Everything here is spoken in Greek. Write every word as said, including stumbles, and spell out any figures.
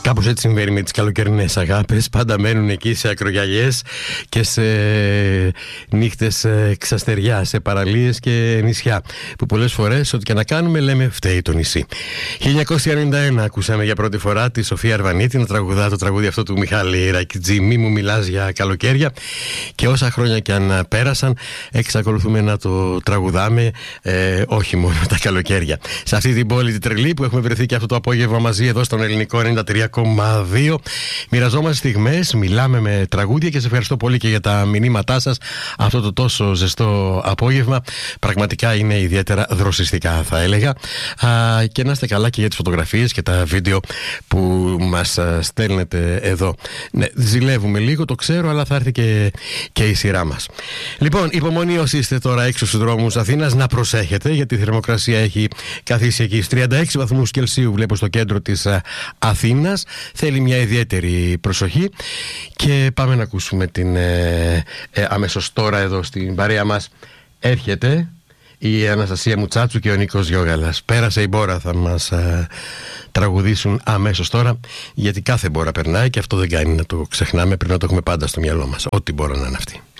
Κάπως έτσι συμβαίνει με τις καλοκαιρινές αγάπες. Πάντα μένουν εκεί σε ακρογιαλιές και σε νύχτες ξαστεριά, σε παραλίες και νησιά, που πολλές φορές ό,τι και να κάνουμε λέμε φταίει το νησί. χίλια εννιακόσια ενενήντα ένα ακούσαμε για πρώτη φορά τη Σοφία Αρβανίτη να τραγουδά το τραγούδι αυτό του Μιχάλη Ρακιτζή, «Μη μου μιλάς για καλοκαίρια», και όσα χρόνια και αν πέρασαν εξακολουθούμε να το τραγουδάμε, ε, όχι μόνο τα καλοκαίρια. Σε αυτή την πόλη τη τρελή που έχουμε βρεθεί και αυτό το απόγευμα μαζί εδώ στον Ελληνικό ενενήντα τρία κόμμα δύο, μοιραζόμαστε στιγμές, μιλάμε με τραγούδια και σε ευχαριστώ πολύ και για τα μηνύματά σας αυτό το τόσο ζεστό απόγευμα. Πραγματικά είναι ιδιαίτερα δροσιστικά, θα έλεγα. Α, και να είστε καλά και για τις φωτογραφίες και τα βίντεο που μας στέλνετε εδώ. Ναι, ζηλεύουμε λίγο, το ξέρω, αλλά θα έρθει και, και η σειρά μας. Λοιπόν, υπομονή όσοι είστε τώρα έξω στους δρόμους Αθήνας, να προσέχετε, γιατί η θερμοκρασία έχει καθίσει εκεί στους τριάντα έξι βαθμούς Κελσίου, βλέπω, στο κέντρο της Αθήνας. Θέλει μια ιδιαίτερη προσοχή και πάμε να ακούσουμε την ε, ε, αμέσως τώρα εδώ στην παρέα μας έρχεται η Αναστασία Μουτσάτσου και ο Νίκος Γιώγαλας. Πέρασε η μπόρα, θα μας ε, τραγουδήσουν αμέσως τώρα, γιατί κάθε μπόρα περνάει και αυτό δεν κάνει να το ξεχνάμε, πρέπει να το έχουμε πάντα στο μυαλό μας, ό,τι μπόρα να είναι αυτή.